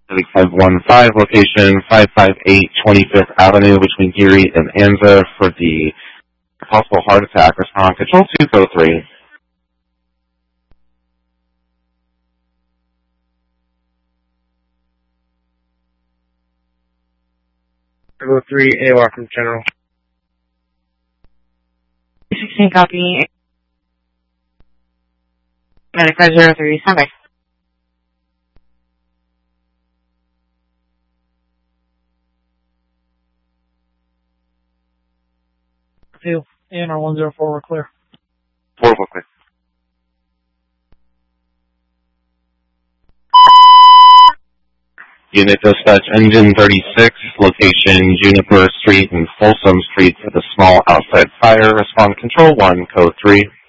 3515, location 558 25th Avenue between Erie and Anza for the possible heart attack. Respond control 203. Level 3 AOR from General. 16 copy. Medic 503, standby. 2, ANR 104, we're clear. 4 clear. Unit dispatch engine 36, location Juniper Street and Folsom Street for the small outside fire. Respond control 1, code 3.